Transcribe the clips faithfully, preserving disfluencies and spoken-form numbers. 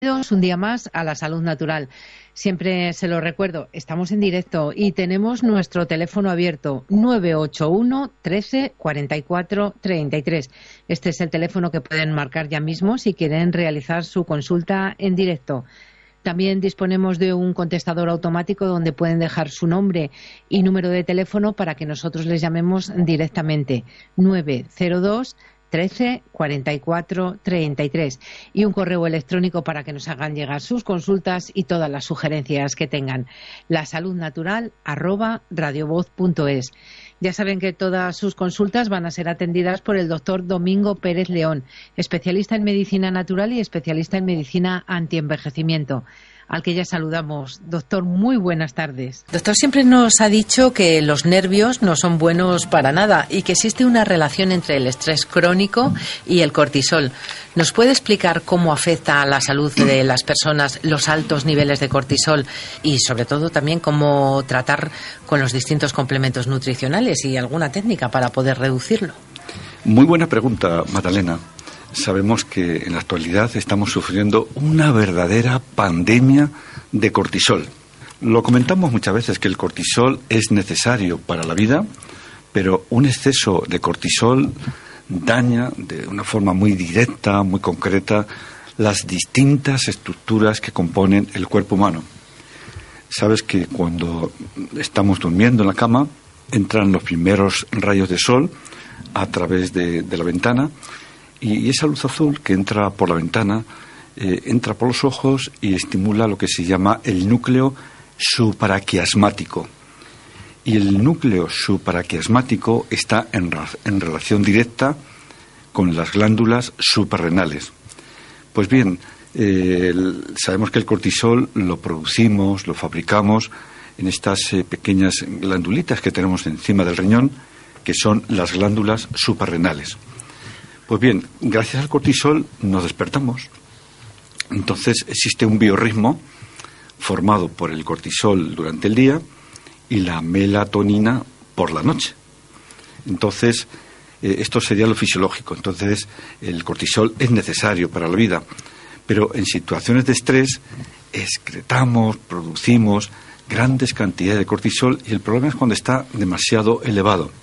Bienvenidos un día más a La Salud Natural. Siempre se lo recuerdo, estamos en directo y tenemos nuestro teléfono abierto nueve ocho uno, trece, cuarenta y cuatro, treinta y tres. Este es el teléfono que pueden marcar ya mismo si quieren realizar su consulta en directo. También disponemos de un contestador automático donde pueden dejar su nombre y número de teléfono para que nosotros les llamemos directamente. nueve cero dos, trece, cuarenta y cuatro, treinta y tres, y un correo electrónico para que nos hagan llegar sus consultas y todas las sugerencias que tengan. lasaludnatural arroba radiovoz punto es. Ya saben que todas sus consultas van a ser atendidas por el doctor Domingo Pérez León, especialista en medicina natural y especialista en medicina antienvejecimiento, al que ya saludamos. Doctor, muy buenas tardes. Doctor, siempre nos ha dicho que los nervios no son buenos para nada y que existe una relación entre el estrés crónico y el cortisol. ¿Nos puede explicar cómo afecta a la salud de las personas los altos niveles de cortisol y, sobre todo, también cómo tratar con los distintos complementos nutricionales y alguna técnica para poder reducirlo? Muy buena pregunta, Magdalena. Sabemos que en la actualidad estamos sufriendo una verdadera pandemia de cortisol. Lo comentamos muchas veces que el cortisol es necesario para la vida, pero un exceso de cortisol daña de una forma muy directa, muy concreta, las distintas estructuras que componen el cuerpo humano. Sabes que cuando estamos durmiendo en la cama, entran los primeros rayos de sol a través de, de la ventana. Y esa luz azul que entra por la ventana, eh, entra por los ojos y estimula lo que se llama el núcleo supraquiasmático. Y el núcleo supraquiasmático está en, en relación directa con las glándulas suprarrenales. Pues bien, eh, el, sabemos que el cortisol lo producimos, lo fabricamos en estas eh, pequeñas glandulitas que tenemos encima del riñón, que son las glándulas suprarrenales. Pues bien, gracias al cortisol nos despertamos. Entonces existe un biorritmo formado por el cortisol durante el día y la melatonina por la noche. Entonces, eh, esto sería lo fisiológico. Entonces, el cortisol es necesario para la vida. Pero en situaciones de estrés, excretamos, producimos grandes cantidades de cortisol y el problema es cuando está demasiado elevado.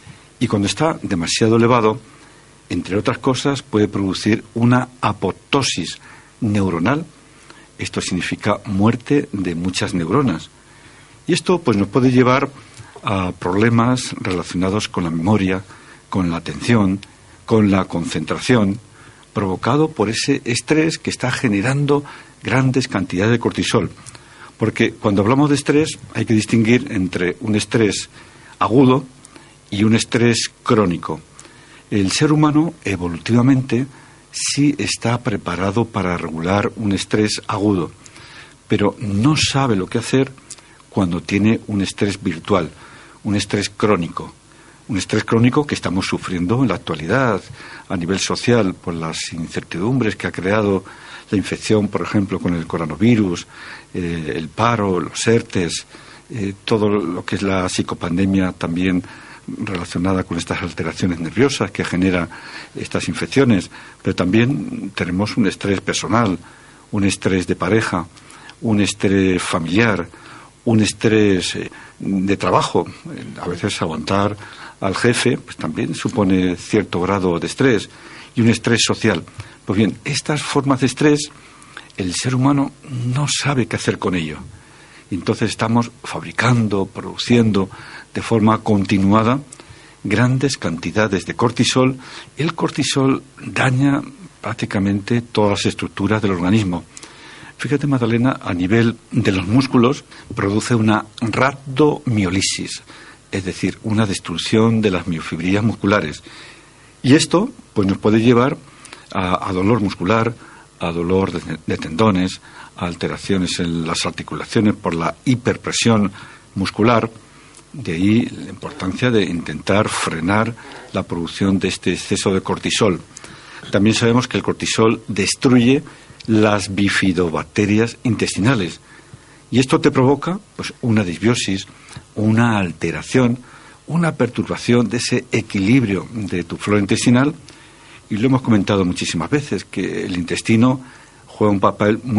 Y cuando está demasiado elevado, entre otras cosas, puede producir una apoptosis neuronal. Esto significa muerte de muchas neuronas. Y esto pues nos puede llevar a problemas relacionados con la memoria, con la atención, con la concentración, provocado por ese estrés que está generando grandes cantidades de cortisol. Porque cuando hablamos de estrés hay que distinguir entre un estrés agudo y un estrés crónico. El ser humano, evolutivamente, sí está preparado para regular un estrés agudo, pero no sabe lo que hacer cuando tiene un estrés virtual, un estrés crónico. Un estrés crónico que estamos sufriendo en la actualidad a nivel social por las incertidumbres que ha creado la infección, por ejemplo, con el coronavirus, eh, el paro, los ERTES, eh, todo lo que es la psicopandemia también relacionada con estas alteraciones nerviosas que genera estas infecciones, pero también tenemos un estrés personal, un estrés de pareja, un estrés familiar, un estrés de trabajo. A veces aguantar al jefe pues también supone cierto grado de estrés, y un estrés social. Pues bien, estas formas de estrés el ser humano no sabe qué hacer con ello. Y entonces estamos fabricando, produciendo de forma continuada grandes cantidades de cortisol. El cortisol daña prácticamente todas las estructuras del organismo. Fíjate, Magdalena, a nivel de los músculos produce una rhabdomiólisis, es decir, una destrucción de las miofibrillas musculares. Y esto pues nos puede llevar a, a dolor muscular, a dolor de, de tendones, a alteraciones en las articulaciones por la hiperpresión muscular. De ahí la importancia de intentar frenar la producción de este exceso de cortisol. También sabemos que el cortisol destruye las bifidobacterias intestinales y esto te provoca pues una disbiosis, una alteración, una perturbación de ese equilibrio de tu flora intestinal. Y lo hemos comentado muchísimas veces, que el intestino juega un papel muy